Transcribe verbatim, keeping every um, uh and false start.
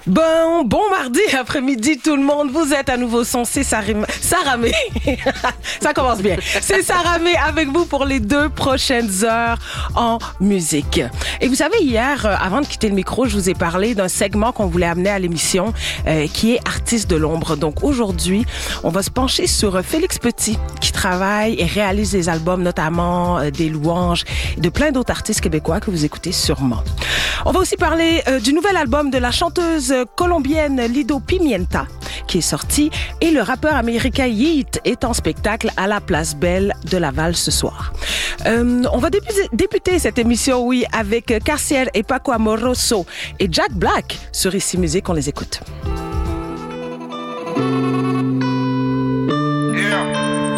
Bon, bon mardi après-midi tout le monde, vous êtes à nouveau son C'est Saramé. Saramé. Ça commence bien. C'est Saramé avec vous pour les deux prochaines heures en musique. Et vous savez, hier, euh, avant de quitter le micro, je vous ai parlé d'un segment qu'on voulait amener à l'émission euh, qui est Artiste de l'ombre. Donc aujourd'hui, on va se pencher sur euh, Félix Petit qui travaille et réalise des albums, notamment euh, des louanges, de plein d'autres artistes québécois que vous écoutez sûrement. On va aussi parler euh, du nouvel album de la chanteuse colombienne Lido Pimienta qui est sorti et le rappeur américain Yeat est en spectacle à la Place Belle de Laval ce soir. Euh, on va débuter, débuter cette émission, oui, avec Carciel et Paco Amoroso et Jack Black sur Ici Musique. On les écoute.